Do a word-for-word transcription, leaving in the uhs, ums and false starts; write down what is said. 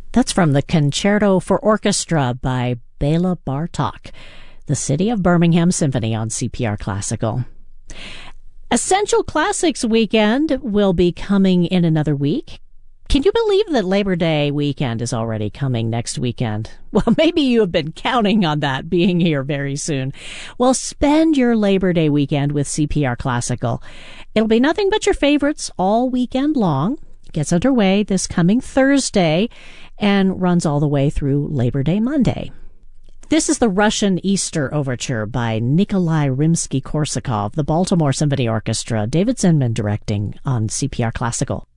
That's from the Concerto for Orchestra by Bela Bartok, the City of Birmingham Symphony on C P R Classical. Essential Classics Weekend will be coming in another week. Can you believe that Labor Day weekend is already coming next weekend? Well, maybe you have been counting on that being here very soon. Well, spend your Labor Day weekend with C P R Classical. It'll be nothing but your favorites all weekend long. It gets underway this coming Thursday and runs all the way through Labor Day Monday. This is the Russian Easter Overture by Nikolai Rimsky-Korsakov, the Baltimore Symphony Orchestra, David Zinman directing on C P R Classical.